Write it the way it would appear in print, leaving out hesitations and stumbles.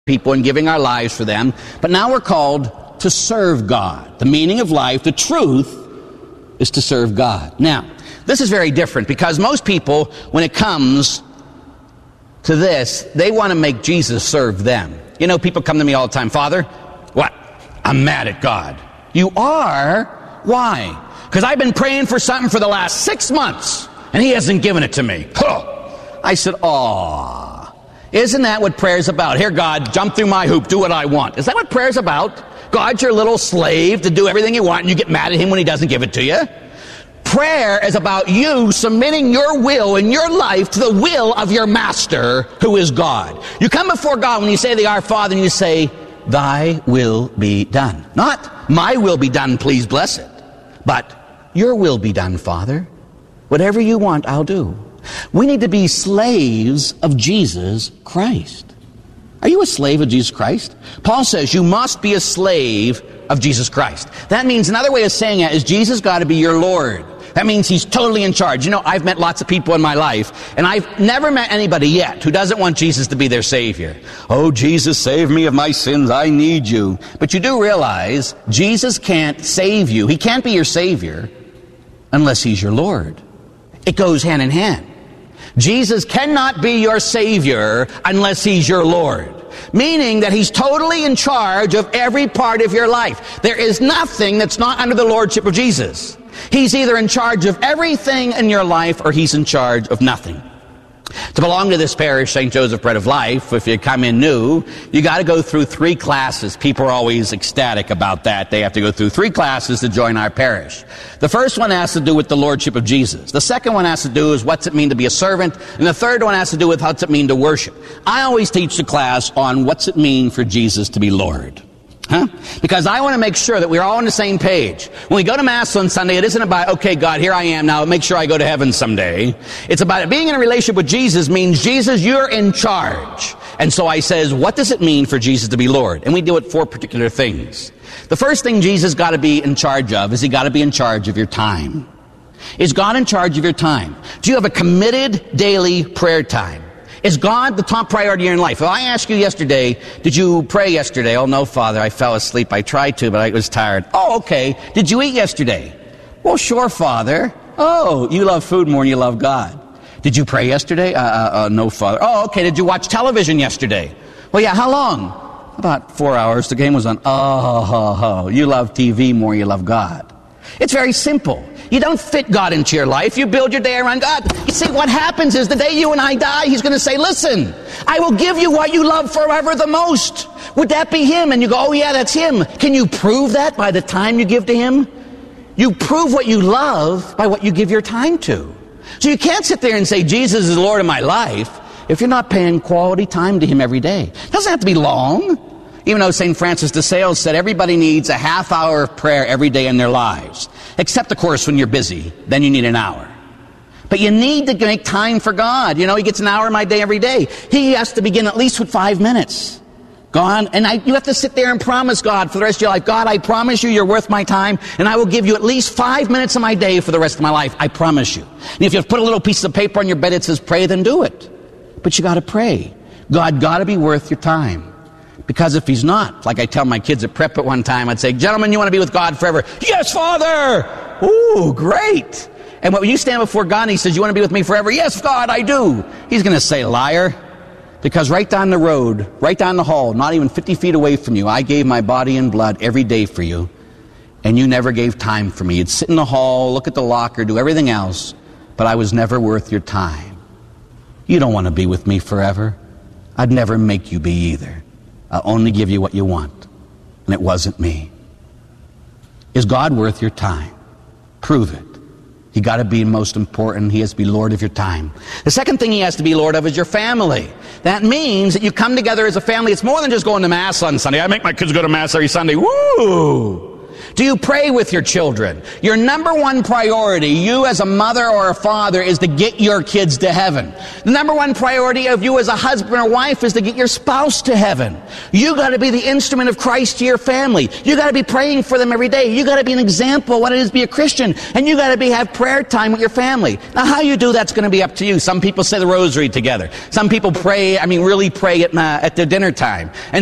people and giving our lives for them. But now we're called to serve God. The meaning of life, the truth, is to serve God. Now, this is very different because most people, when it comes to this, they want to make Jesus serve them. You know, people come to me all the time, Father, what? I'm mad at God. You are? Why? Because I've been praying for something for the last 6 months, and He hasn't given it to me. I said, aw, isn't that what prayer's about? Here, God, jump through my hoop, do what I want. Is that what prayer's about? God's your little slave to do everything you want, and you get mad at Him when He doesn't give it to you? Prayer is about you submitting your will and your life to the will of your Master, who is God. You come before God when you say the Our Father, and you say, Thy will be done. Not, my will be done, please bless it. But, your will be done, Father. Whatever you want, I'll do. We need to be slaves of Jesus Christ. Are you a slave of Jesus Christ? Paul says you must be a slave of Jesus Christ. That means, another way of saying it is Jesus got to be your Lord. That means He's totally in charge. You know, I've met lots of people in my life, and I've never met anybody yet who doesn't want Jesus to be their Savior. Oh, Jesus, save me of my sins. I need you. But you do realize Jesus can't save you. He can't be your Savior unless He's your Lord. It goes hand in hand. Jesus cannot be your Savior unless He's your Lord. Meaning that He's totally in charge of every part of your life. There is nothing that's not under the Lordship of Jesus. He's either in charge of everything in your life or He's in charge of nothing. To belong to this parish, St. Joseph Bread of Life, if you come in new, you got to go through 3 classes. People are always ecstatic about that. They have to go through 3 classes to join our parish. The first one has to do with the Lordship of Jesus. The second one has to do with what's it mean to be a servant. And the third one has to do with what's it mean to worship. I always teach the class on what's it mean for Jesus to be Lord. Because I want to make sure that we're all on the same page. When we go to Mass on Sunday, it isn't about, okay, God, here I am now, make sure I go to heaven someday. It's about being in a relationship with Jesus means, Jesus, you're in charge. And so I says, what does it mean for Jesus to be Lord? And we do it 4 particular things. The first thing Jesus got to be in charge of is He got to be in charge of your time. Is God in charge of your time? Do you have a committed daily prayer time? Is God the top priority in your life? If I asked you yesterday, did you pray yesterday? Oh, no, Father, I fell asleep. I tried to, but I was tired. Oh, okay. Did you eat yesterday? Well, sure, Father. Oh, you love food more than you love God. Did you pray yesterday? No, Father. Oh, okay. Did you watch television yesterday? Well, yeah, how long? About 4 hours. The game was on. Oh, you love TV more than you love God. It's very simple. You don't fit God into your life. You build your day around God. You see, what happens is the day you and I die, He's going to say, listen, I will give you what you love forever the most. Would that be Him? And you go, oh yeah, that's Him. Can you prove that by the time you give to Him? You prove what you love by what you give your time to. So you can't sit there and say, Jesus is the Lord of my life, if you're not paying quality time to Him every day. It doesn't have to be long. Even though St. Francis de Sales said everybody needs a half hour of prayer every day in their lives. Except, of course, when you're busy. Then you need an hour. But you need to make time for God. You know, He gets an hour of my day every day. He has to begin at least with 5 minutes. God, and you have to sit there and promise God for the rest of your life, God, I promise you you're worth my time, and I will give you at least 5 minutes of my day for the rest of my life. I promise you. And if you put a little piece of paper on your bed that says pray, then do it. But you got to pray. God got to be worth your time. Because if He's not, like I tell my kids at prep at one time, I'd say, gentlemen, you want to be with God forever? Yes, Father! Ooh, great! And when you stand before God and He says, you want to be with me forever? Yes, God, I do! He's going to say, liar. Because right down the road, right down the hall, not even 50 feet away from you, I gave my body and blood every day for you. And you never gave time for me. You'd sit in the hall, look at the locker, do everything else. But I was never worth your time. You don't want to be with me forever. I'd never make you be either. I'll only give you what you want. And it wasn't me. Is God worth your time? Prove it. He got to be most important. He has to be Lord of your time. The second thing He has to be Lord of is your family. That means that you come together as a family. It's more than just going to Mass on Sunday. I make my kids go to Mass every Sunday. Woo! Do you pray with your children? Your number one priority, you as a mother or a father, is to get your kids to heaven. The number one priority of you as a husband or wife is to get your spouse to heaven. You got to be the instrument of Christ to your family. You got to be praying for them every day. You got to be an example of what it is to be a Christian. And you got to have prayer time with your family. Now, how you do that's going to be up to you. Some people say the rosary together. Some people pray, really pray at their dinner time. And